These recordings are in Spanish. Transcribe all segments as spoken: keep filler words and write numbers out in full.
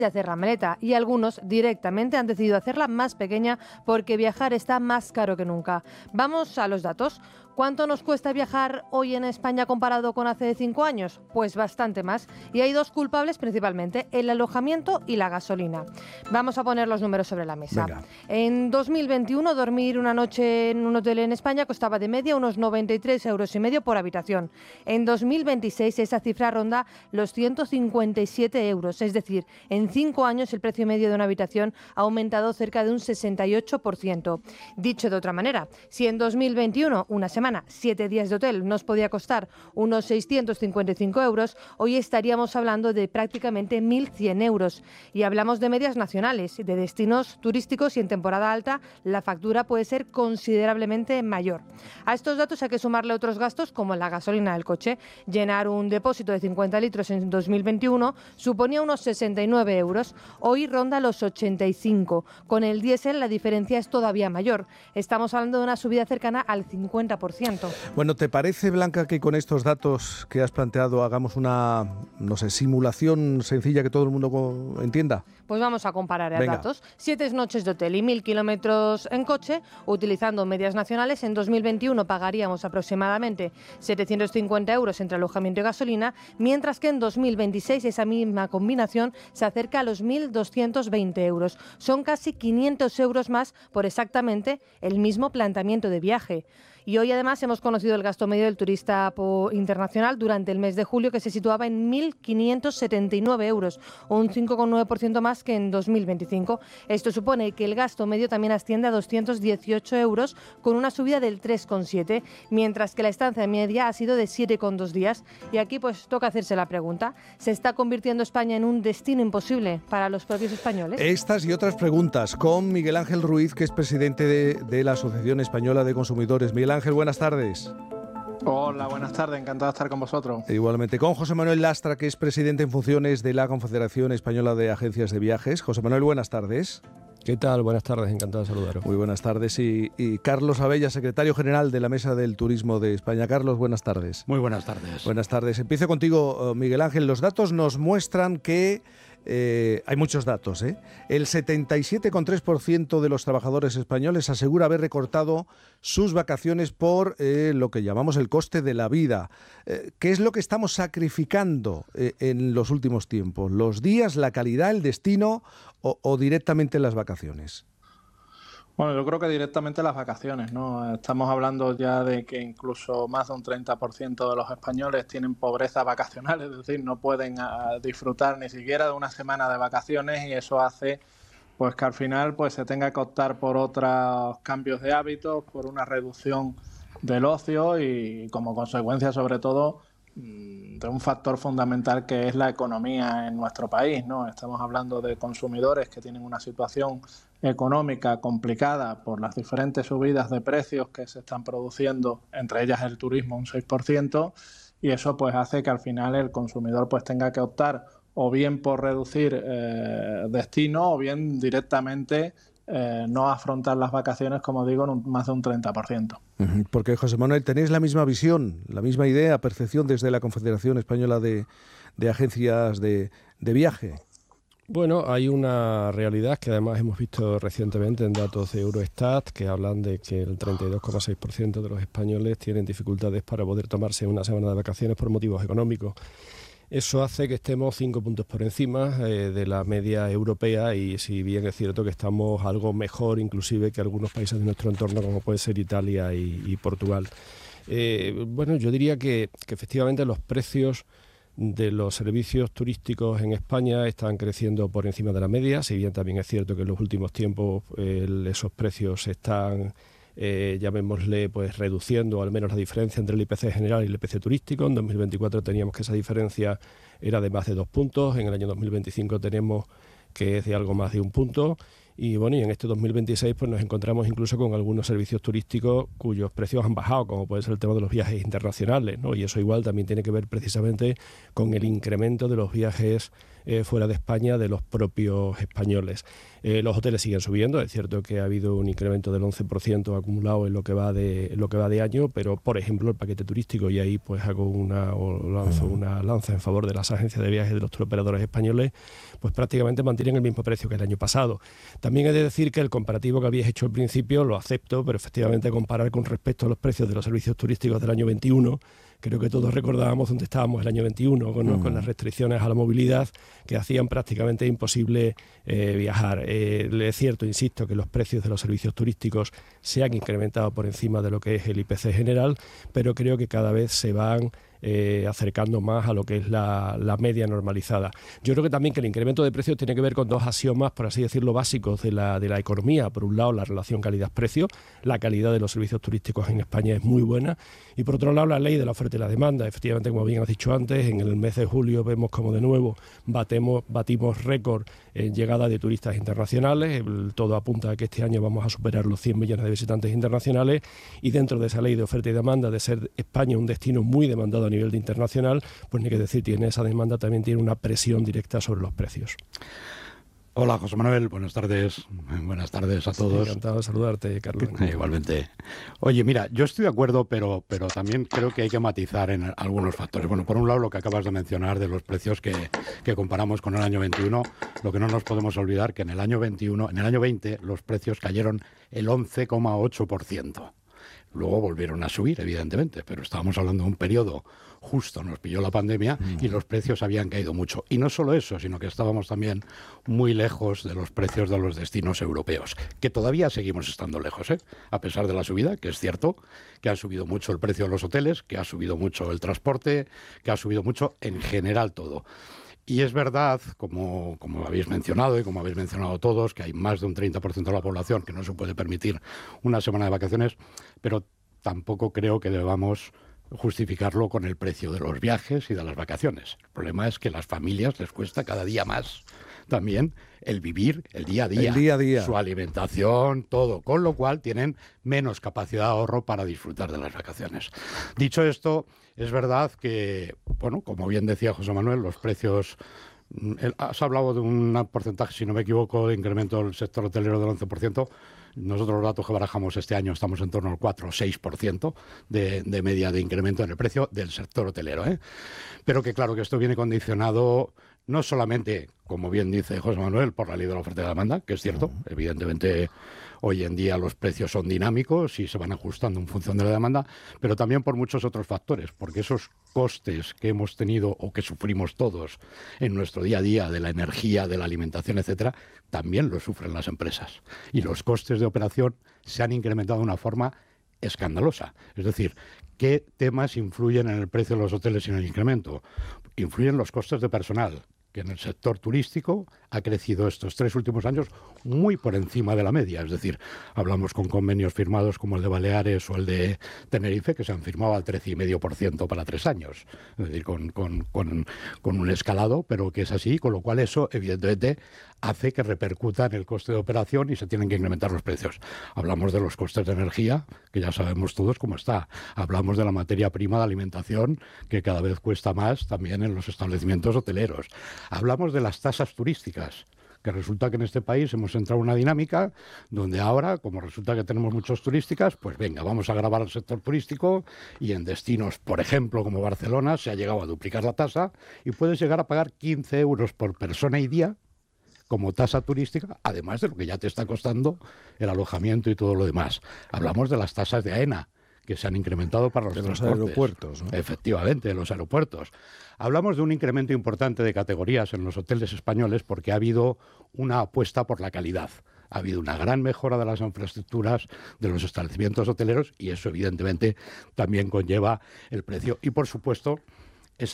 de hacer la maleta y algunos directamente han decidido hacerla más pequeña porque viajar está más caro que nunca. Vamos a los datos. ¿Cuánto nos cuesta viajar hoy en España comparado con hace cinco años? Pues bastante más. Y hay dos culpables principalmente, el alojamiento y la gasolina. Vamos a poner los números sobre la mesa. Venga. En dos mil veintiuno, dormir una noche en un hotel en España costaba de media unos noventa y tres euros y medio por habitación. En dos mil veintiséis esa cifra ronda los ciento cincuenta y siete euros. Es decir, en cinco años el precio medio de una habitación ha aumentado cerca de un sesenta y ocho por ciento. Dicho de otra manera, si en dos mil veintiuno una semana semana, siete días de hotel, nos podía costar unos seiscientos cincuenta y cinco euros, hoy estaríamos hablando de prácticamente mil cien euros. Y hablamos de medias nacionales, de destinos turísticos y en temporada alta la factura puede ser considerablemente mayor. A estos datos hay que sumarle otros gastos como la gasolina del coche. Llenar un depósito de cincuenta litros en dos mil veintiuno suponía unos sesenta y nueve euros, hoy ronda los ochenta y cinco. Con el diésel la diferencia es todavía mayor. Estamos hablando de una subida cercana al cincuenta por ciento. Bueno, ¿te parece, Blanca, que con estos datos que has planteado hagamos una, no sé, simulación sencilla que todo el mundo entienda? Pues vamos a comparar Venga. datos. Siete noches de hotel y mil kilómetros en coche, utilizando medias nacionales, en dos mil veintiuno pagaríamos aproximadamente setecientos cincuenta euros entre alojamiento y gasolina, mientras que en dos mil veintiséis esa misma combinación se acerca a los mil doscientos veinte euros. Son casi quinientos euros más por exactamente el mismo planteamiento de viaje. Y hoy además hemos conocido el gasto medio del turista internacional durante el mes de julio, que se situaba en mil quinientos setenta y nueve euros, un cinco coma nueve por ciento más que en dos mil veinticinco. Esto supone que el gasto medio también asciende a doscientos dieciocho euros, con una subida del tres coma siete, mientras que la estancia media ha sido de siete coma dos días. Y aquí pues toca hacerse la pregunta, ¿se está convirtiendo España en un destino imposible para los propios españoles? Estas y otras preguntas con Miguel Ángel Ruiz, que es presidente de, de la Asociación Española de Consumidores. Miguel Ángel, buenas tardes. Hola, buenas tardes, encantado de estar con vosotros. Igualmente con José Manuel Lastra, que es presidente en funciones de la Confederación Española de Agencias de Viajes. José Manuel, buenas tardes. ¿Qué tal? Buenas tardes, encantado de saludaros. Muy buenas tardes. Y, y Carlos Abella, secretario general de la Mesa del Turismo de España. Carlos, buenas tardes. Muy buenas tardes. Buenas tardes. Empiezo contigo, Miguel Ángel. Los datos nos muestran que Eh, hay muchos datos, ¿eh? El setenta y siete coma tres por ciento de los trabajadores españoles asegura haber recortado sus vacaciones por eh, lo que llamamos el coste de la vida. Eh, ¿Qué es lo que estamos sacrificando eh, en los últimos tiempos? ¿Los días, la calidad, el destino o, o directamente las vacaciones? Bueno, yo creo que directamente las vacaciones, ¿no? Estamos hablando ya de que incluso más de un treinta por ciento de los españoles tienen pobreza vacacional, es decir, no pueden a, disfrutar ni siquiera de una semana de vacaciones, y eso hace pues que al final pues se tenga que optar por otros cambios de hábitos, por una reducción del ocio y como consecuencia sobre todo de un factor fundamental que es la economía en nuestro país, ¿no? Estamos hablando de consumidores que tienen una situación económica complicada por las diferentes subidas de precios que se están produciendo, entre ellas el turismo un seis por ciento, y eso pues hace que al final el consumidor pues tenga que optar o bien por reducir eh, destino o bien directamente eh, no afrontar las vacaciones, como digo, en un, más de un treinta por ciento. Porque, José Manuel, tenéis la misma visión, la misma idea, percepción desde la Confederación Española de, de Agencias de, de Viaje. Bueno, hay una realidad que además hemos visto recientemente en datos de Eurostat que hablan de que el treinta y dos coma seis por ciento de los españoles tienen dificultades para poder tomarse una semana de vacaciones por motivos económicos. Eso hace que estemos cinco puntos por encima eh, de la media europea, y si bien es cierto que estamos algo mejor inclusive que algunos países de nuestro entorno como puede ser Italia y, y Portugal. Eh, bueno, yo diría que, que efectivamente los precios de los servicios turísticos en España están creciendo por encima de la media, si bien también es cierto que en los últimos tiempos eh, esos precios se están Eh, llamémosle pues reduciendo al menos la diferencia entre el I P C general y el I P C turístico. En dos mil veinticuatro teníamos que esa diferencia era de más de dos puntos, en el año dos mil veinticinco tenemos que es de algo más de un punto, Y bueno, y en este dos mil veintiséis pues nos encontramos incluso con algunos servicios turísticos cuyos precios han bajado, como puede ser el tema de los viajes internacionales, ¿no? Y eso igual también tiene que ver precisamente con el incremento de los viajes eh, fuera de España de los propios españoles. Eh, los hoteles siguen subiendo, es cierto que ha habido un incremento del once por ciento acumulado en lo que va de en lo que va de año, pero por ejemplo el paquete turístico, y ahí pues hago una o lanzo una lanza en favor de las agencias de viajes de los turoperadores españoles, pues prácticamente mantienen el mismo precio que el año pasado. También he de decir que el comparativo que habíais hecho al principio lo acepto, pero efectivamente comparar con respecto a los precios de los servicios turísticos del año veintiuno, creo que todos recordábamos dónde estábamos el año veintiuno, con, ¿no? con las restricciones a la movilidad que hacían prácticamente imposible eh, viajar. Eh, es cierto, insisto, que los precios de los servicios turísticos se han incrementado por encima de lo que es el I P C general, pero creo que cada vez se van Eh, acercando más a lo que es la, la media normalizada. Yo creo que también que el incremento de precios tiene que ver con dos axiomas, por así decirlo, básicos de la, de la economía. Por un lado, la relación calidad-precio. La calidad de los servicios turísticos en España es muy buena. Y por otro lado, la ley de la oferta y la demanda. Efectivamente, como bien has dicho antes, en el mes de julio vemos como de nuevo batemos, batimos récord en llegada de turistas internacionales. El, todo apunta a que este año vamos a superar los cien millones de visitantes internacionales, y dentro de esa ley de oferta y demanda, de ser España un destino muy demandado a nivel de internacional, pues ni que decir, tiene esa demanda, también tiene una presión directa sobre los precios. Hola, José Manuel, buenas tardes. Buenas tardes a todos. Encantado de saludarte, Carlos. Igualmente. Oye, mira, yo estoy de acuerdo, pero, pero también creo que hay que matizar en algunos factores. Bueno, por un lado, lo que acabas de mencionar de los precios que, que comparamos con el año veintiuno, lo que no nos podemos olvidar que en el año veintiuno, en el año veinte, los precios cayeron el once coma ocho por ciento. Luego volvieron a subir, evidentemente, pero estábamos hablando de un periodo justo, nos pilló la pandemia y los precios habían caído mucho. Y no solo eso, sino que estábamos también muy lejos de los precios de los destinos europeos, que todavía seguimos estando lejos, ¿eh? A pesar de la subida, que es cierto, que ha subido mucho el precio de los hoteles, que ha subido mucho el transporte, que ha subido mucho en general todo. Y es verdad, como, como habéis mencionado y como habéis mencionado todos, que hay más de un treinta por ciento de la población que no se puede permitir una semana de vacaciones, pero tampoco creo que debamos justificarlo con el precio de los viajes y de las vacaciones. El problema es que a las familias les cuesta cada día más también el vivir el día a día, el día a día, su alimentación, todo, con lo cual tienen menos capacidad de ahorro para disfrutar de las vacaciones. Dicho esto, es verdad que, bueno, como bien decía José Manuel, los precios... Has hablado de un porcentaje, si no me equivoco, de incremento del sector hotelero del once por ciento. Nosotros los datos que barajamos este año estamos en torno al cuatro o seis por ciento de, de media de incremento en el precio del sector hotelero, ¿eh? Pero que claro que esto viene condicionado no solamente, como bien dice José Manuel, por la ley de la oferta y la demanda, que es cierto, uh-huh. Evidentemente hoy en día los precios son dinámicos y se van ajustando en función de la demanda, pero también por muchos otros factores, porque esos costes que hemos tenido o que sufrimos todos en nuestro día a día de la energía, de la alimentación, etcétera, también lo sufren las empresas. Y los costes de operación se han incrementado de una forma escandalosa. Es decir, ¿qué temas influyen en el precio de los hoteles y en el incremento? Influyen los costes de personal, que en el sector turístico ha crecido estos tres últimos años muy por encima de la media. Es decir, hablamos con convenios firmados como el de Baleares o el de Tenerife, que se han firmado al trece coma cinco por ciento para tres años. Es decir, con, con, con, con un escalado, pero que es así, con lo cual eso, evidentemente, hace que repercuta en el coste de operación y se tienen que incrementar los precios. Hablamos de los costes de energía, que ya sabemos todos cómo está. Hablamos de la materia prima de alimentación, que cada vez cuesta más también en los establecimientos hoteleros. Hablamos de las tasas turísticas, que resulta que en este país hemos entrado en una dinámica donde ahora, como resulta que tenemos muchos turísticas, pues venga, vamos a grabar el sector turístico y en destinos, por ejemplo, como Barcelona, se ha llegado a duplicar la tasa y puedes llegar a pagar quince euros por persona y día como tasa turística, además de lo que ya te está costando el alojamiento y todo lo demás. Hablamos de las tasas de AENA, que se han incrementado para los, los aeropuertos, ¿no? Efectivamente, los aeropuertos. Hablamos de un incremento importante de categorías en los hoteles españoles porque ha habido una apuesta por la calidad. Ha habido una gran mejora de las infraestructuras de los establecimientos hoteleros y eso evidentemente también conlleva el precio. Y por supuesto, esa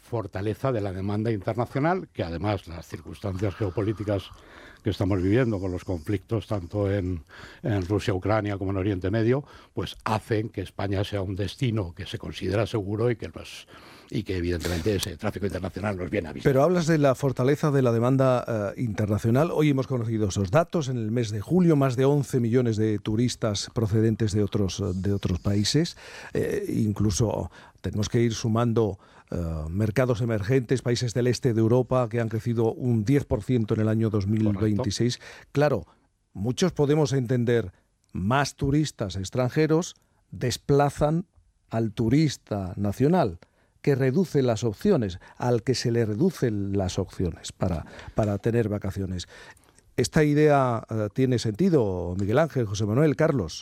fortaleza de la demanda internacional, que además las circunstancias geopolíticas que estamos viviendo con los conflictos tanto en, en Rusia, Ucrania como en Oriente Medio, pues hacen que España sea un destino que se considera seguro y que nos, y que evidentemente ese tráfico internacional nos viene a visitar. Pero hablas de la fortaleza de la demanda uh, internacional. Hoy hemos conocido esos datos. En el mes de julio, más de once millones de turistas procedentes de otros, de otros países. Eh, incluso tenemos que ir sumando Uh, mercados emergentes, países del este de Europa que han crecido un diez por ciento en el año dos mil veintiséis. Correcto. Claro, muchos podemos entender, más turistas extranjeros desplazan al turista nacional, que reduce las opciones, al que se le reducen las opciones para, para tener vacaciones. ¿Esta idea uh, tiene sentido, Miguel Ángel, José Manuel, Carlos?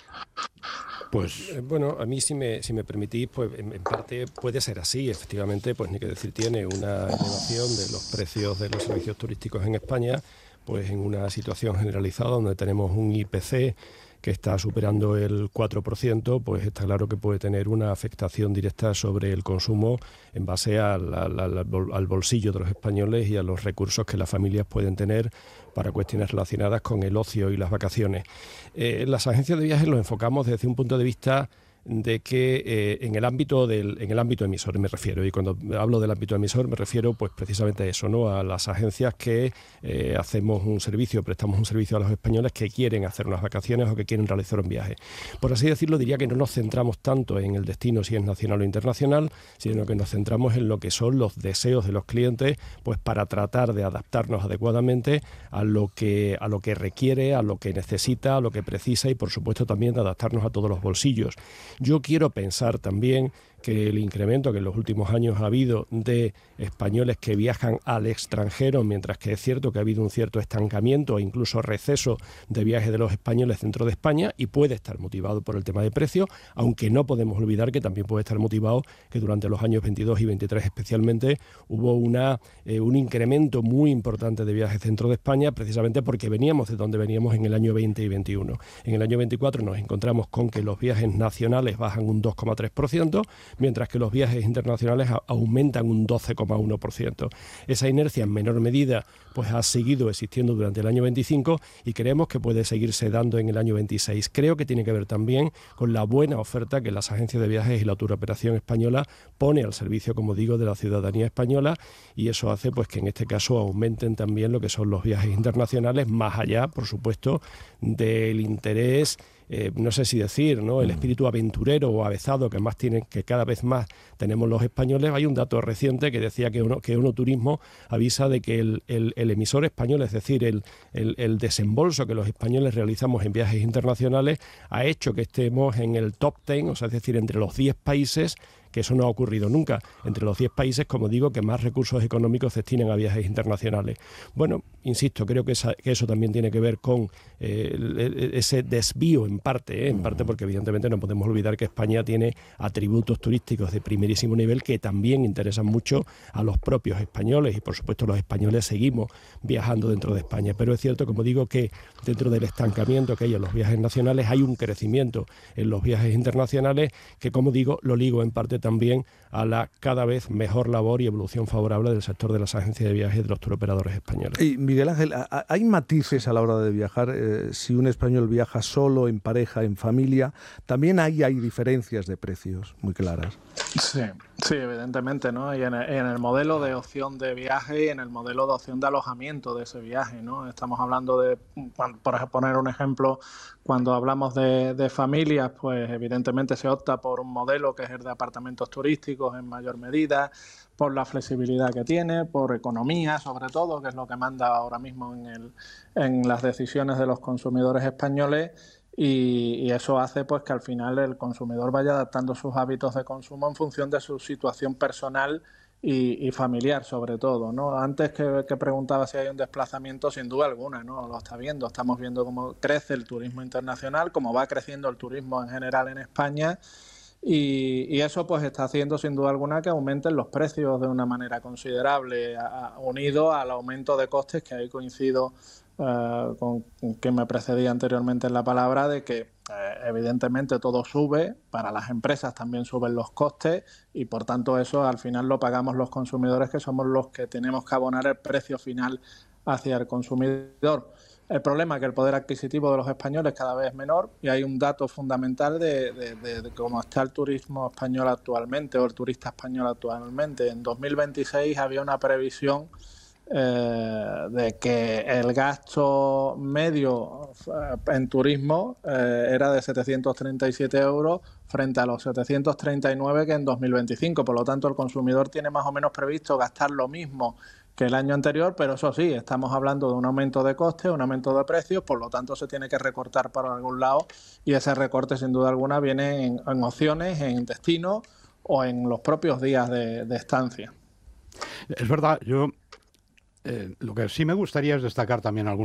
Pues eh, bueno, a mí si me, si me permitís, pues en, en parte puede ser así. Efectivamente, pues ni que decir tiene una elevación de los precios de los servicios turísticos en España, pues en una situación generalizada donde tenemos un I P C que está superando el cuatro por ciento, pues está claro que puede tener una afectación directa sobre el consumo en base al, al, al bolsillo de los españoles y a los recursos que las familias pueden tener para cuestiones relacionadas con el ocio y las vacaciones. Eh, las agencias de viajes lo enfocamos desde un punto de vista de que eh, en el ámbito del en el ámbito emisor me refiero, y cuando hablo del ámbito emisor me refiero pues precisamente a eso, ¿no? A las agencias que eh, hacemos un servicio, prestamos un servicio a los españoles que quieren hacer unas vacaciones o que quieren realizar un viaje. Por así decirlo, diría que no nos centramos tanto en el destino si es nacional o internacional, sino que nos centramos en lo que son los deseos de los clientes, pues para tratar de adaptarnos adecuadamente a lo que a lo que requiere, a lo que necesita, a lo que precisa y por supuesto también de adaptarnos a todos los bolsillos. Yo quiero pensar también que el incremento que en los últimos años ha habido de españoles que viajan al extranjero, mientras que es cierto que ha habido un cierto estancamiento e incluso receso de viajes de los españoles dentro de España, y puede estar motivado por el tema de precio, aunque no podemos olvidar que también puede estar motivado que durante los años veintidós y veintitrés especialmente hubo una, eh, un incremento muy importante de viajes dentro de España, precisamente porque veníamos de donde veníamos en el año veinte y veintiuno. En el año veinticuatro nos encontramos con que los viajes nacionales bajan un dos coma tres por ciento, mientras que los viajes internacionales a- aumentan un doce coma uno por ciento. Esa inercia en menor medida pues ha seguido existiendo durante el año veinticinco y creemos que puede seguirse dando en el año veintiséis. Creo que tiene que ver también con la buena oferta que las agencias de viajes y la turoperación española pone al servicio, como digo, de la ciudadanía española, y eso hace pues que en este caso aumenten también lo que son los viajes internacionales, más allá, por supuesto, del interés Eh, no sé si decir, ¿no? El espíritu aventurero o avezado que más tienen, que cada vez más tenemos los españoles. Hay un dato reciente que decía que uno, que Uno Turismo avisa de que el, el, el emisor español, es decir, el, el, el desembolso que los españoles realizamos en viajes internacionales, ha hecho que estemos en el top ten, o sea, es decir, entre los diez países, que eso no ha ocurrido nunca, entre los diez países, como digo, que más recursos económicos destinan a viajes internacionales. Bueno, insisto, creo que, esa, que eso también tiene que ver con eh, ese desvío en parte, ¿eh? en parte porque evidentemente no podemos olvidar que España tiene atributos turísticos de primerísimo nivel que también interesan mucho a los propios españoles, y por supuesto los españoles seguimos viajando dentro de España, pero es cierto, como digo, que dentro del estancamiento que hay en los viajes nacionales hay un crecimiento en los viajes internacionales que, como digo, lo ligo en parte también a la cada vez mejor labor y evolución favorable del sector de las agencias de viajes y de los turoperadores españoles. Y Miguel Ángel, ¿hay matices a la hora de viajar? Eh, si un español viaja solo, en pareja, en familia, también ahí hay diferencias de precios muy claras. Sí, sí, evidentemente, ¿no? Y en el, en el modelo de opción de viaje y en el modelo de opción de alojamiento de ese viaje, ¿no? Estamos hablando de, por poner un ejemplo, cuando hablamos de, de familias, pues evidentemente se opta por un modelo que es el de apartamentos turísticos en mayor medida, por la flexibilidad que tiene, por economía sobre todo, que es lo que manda ahora mismo en, el, en las decisiones de los consumidores españoles. Y, y eso hace pues que al final el consumidor vaya adaptando sus hábitos de consumo en función de su situación personal y, y familiar sobre todo, ¿no? Antes que, que preguntaba si hay un desplazamiento, sin duda alguna, ¿no? Lo está viendo, estamos viendo cómo crece el turismo internacional, cómo va creciendo el turismo en general en España. Y, y eso pues está haciendo sin duda alguna que aumenten los precios de una manera considerable, a, unido al aumento de costes, que ahí coincido Uh, con quien me precedía anteriormente en la palabra, de que Eh, evidentemente todo sube, para las empresas también suben los costes y por tanto eso al final lo pagamos los consumidores, que somos los que tenemos que abonar el precio final hacia el consumidor. El problema es que el poder adquisitivo de los españoles cada vez es menor y hay un dato fundamental de, de, de, de cómo está el turismo español actualmente o el turista español actualmente. En dos mil veintiséis había una previsión Eh, de que el gasto medio en turismo eh, era de setecientos treinta y siete euros frente a los setecientos treinta y nueve que en dos mil veinticinco. Por lo tanto, el consumidor tiene más o menos previsto gastar lo mismo que el año anterior, pero eso sí, estamos hablando de un aumento de costes, un aumento de precios, por lo tanto se tiene que recortar por algún lado y ese recorte sin duda alguna viene en, en opciones, en destino o en los propios días de, de estancia. Es verdad, yo... Eh, lo que sí me gustaría es destacar también algunos